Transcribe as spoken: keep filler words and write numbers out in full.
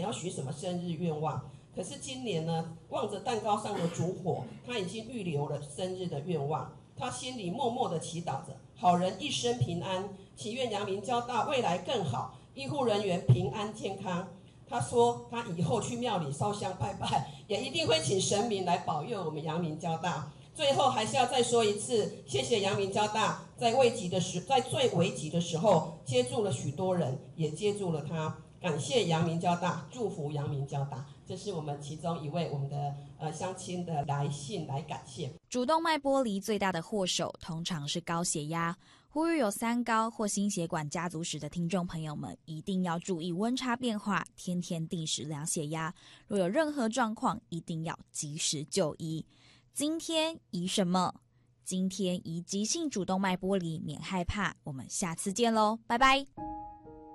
年要许什么生日愿望。可是今年呢，望着蛋糕上的烛火，他已经预留了生日的愿望。他心里默默的祈祷着：好人一生平安，祈愿阳明交大未来更好，医护人员平安健康。他说他以后去庙里烧香拜拜，也一定会请神明来保佑我们阳明交大。最后还是要再说一次，谢谢阳明交大在危急的时，在最危急的时候接住了许多人，也接住了他。感谢阳明交大，祝福阳明交大。这是我们其中一位我们的呃乡亲的来信来感谢。 主动脉剥离最大的祸首通常是高血压，呼吁有三高或心血管家族史的听众朋友们一定要注意温差变化，天天定时量血压，若有任何状况一定要及时就医。今天宜什么？今天宜急性主动脉剥离，免害怕。我们下次见咯，拜拜。